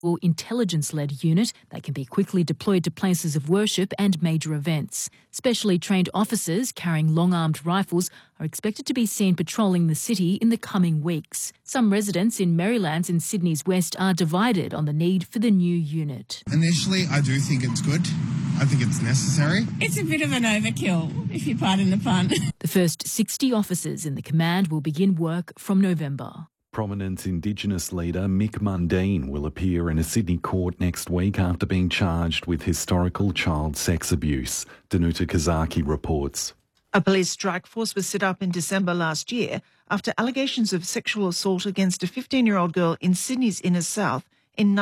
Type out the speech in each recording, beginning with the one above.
or intelligence-led unit that can be quickly deployed to places of worship and major events. Specially trained officers carrying long-armed rifles are expected to be seen patrolling the city in the coming weeks. Some residents in Merrylands and Sydney's West are divided on the need for the new unit. Initially, I do think it's good. I think it's necessary. It's a bit of an overkill, if you pardon the pun. The first 60 officers in the command will begin work from November. Prominent Indigenous leader Mick Mundine will appear in a Sydney court next week after being charged with historical child sex abuse. Danuta Kazaki reports. A police strike force was set up in December last year after allegations of sexual assault against a 15-year-old girl in Sydney's inner south in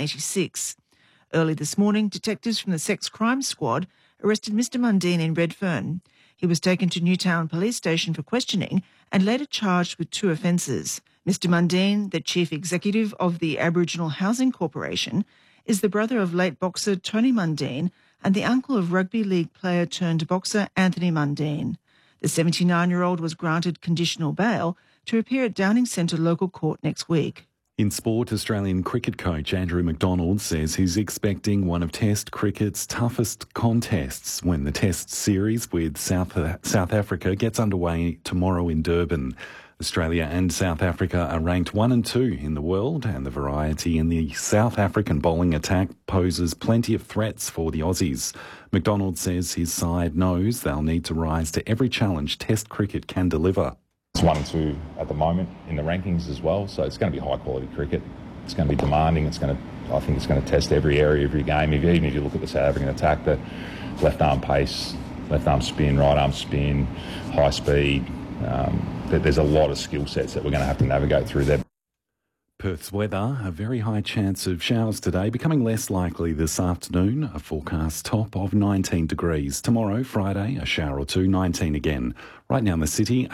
1986. Early this morning, detectives from the Sex Crime Squad arrested Mr Mundine in Redfern. He was taken to Newtown Police Station for questioning and later charged with 2 offences. Mr Mundine, the chief executive of the Aboriginal Housing Corporation, is the brother of late boxer Tony Mundine and the uncle of rugby league player turned boxer Anthony Mundine. The 79-year-old was granted conditional bail to appear at Downing Centre Local Court next week. In sport, Australian cricket coach Andrew McDonald says he's expecting one of Test cricket's toughest contests when the Test series with South Africa gets underway tomorrow in Durban. Australia and South Africa are ranked 1 and 2 in the world, and the variety in the South African bowling attack poses plenty of threats for the Aussies. McDonald says his side knows they'll need to rise to every challenge Test cricket can deliver. It's 1 and 2 at the moment in the rankings as well, so it's going to be high-quality cricket. It's going to be demanding. I think it's going to test every area, every game. Even if you look at the South African attack, the left-arm pace, left-arm spin, right-arm spin, high speed. There's a lot of skill sets that we're going to have to navigate through there. Perth's weather, a very high chance of showers today, becoming less likely this afternoon, a forecast top of 19 degrees. Tomorrow, Friday, a shower or 2, 19 again. Right now in the city,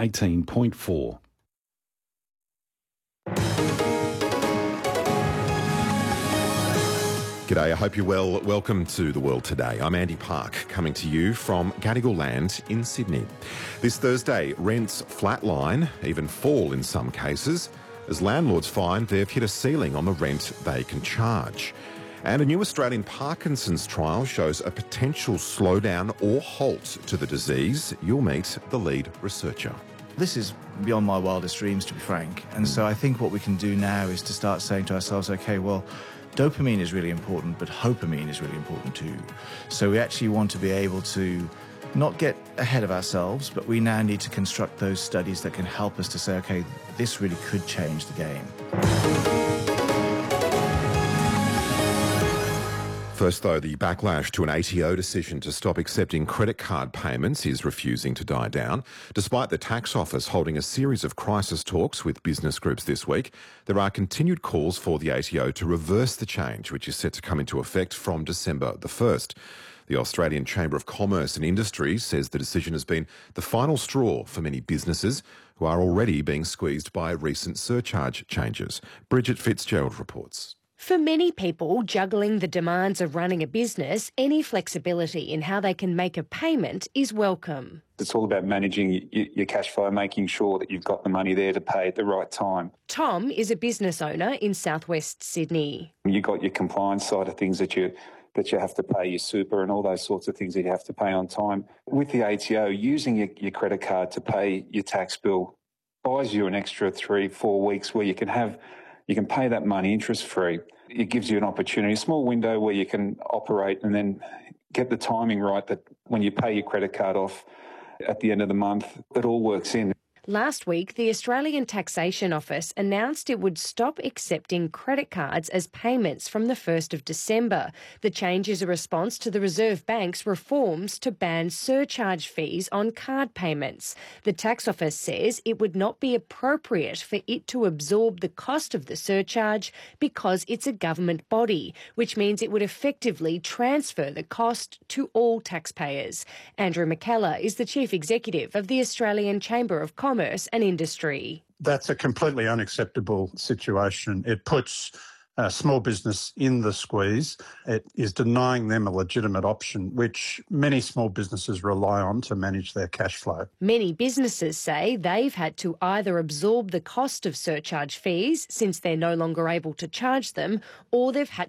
18.4. G'day, I hope you're well. Welcome to The World Today. I'm Andy Park, coming to you from Gadigal Land in Sydney. This Thursday, rents flatline, even fall in some cases, as landlords find they've hit a ceiling on the rent they can charge. And a new Australian Parkinson's trial shows a potential slowdown or halt to the disease. You'll meet the lead researcher. This is beyond my wildest dreams, to be frank. And so I think what we can do now is to start saying to ourselves, OK, well, dopamine is really important, but dopamine is really important too. So we actually want to be able to not get ahead of ourselves, but we now need to construct those studies that can help us to say, OK, this really could change the game. First, though, the backlash to an ATO decision to stop accepting credit card payments is refusing to die down. Despite the tax office holding a series of crisis talks with business groups this week, there are continued calls for the ATO to reverse the change, which is set to come into effect from December the 1st. The Australian Chamber of Commerce and Industry says the decision has been the final straw for many businesses who are already being squeezed by recent surcharge changes. Bridget Fitzgerald reports. For many people juggling the demands of running a business, any flexibility in how they can make a payment is welcome. It's all about managing your cash flow, making sure that you've got the money there to pay at the right time. Tom is a business owner in southwest Sydney. You've got your compliance side of things that you have to pay, your super and all those sorts of things that you have to pay on time. With the ATO, using your credit card to pay your tax bill buys you an extra 3-4 weeks where you can pay that money interest-free. It gives you an opportunity, a small window where you can operate and then get the timing right that when you pay your credit card off at the end of the month, it all works in. Last week, the Australian Taxation Office announced it would stop accepting credit cards as payments from the 1st of December. The change is a response to the Reserve Bank's reforms to ban surcharge fees on card payments. The Tax Office says it would not be appropriate for it to absorb the cost of the surcharge because it's a government body, which means it would effectively transfer the cost to all taxpayers. Andrew McKellar is the Chief Executive of the Australian Chamber of Commerce and Industry. That's a completely unacceptable situation. It puts small business in the squeeze. It is denying them a legitimate option, which many small businesses rely on to manage their cash flow. Many businesses say they've had to either absorb the cost of surcharge fees since they're no longer able to charge them, or they've had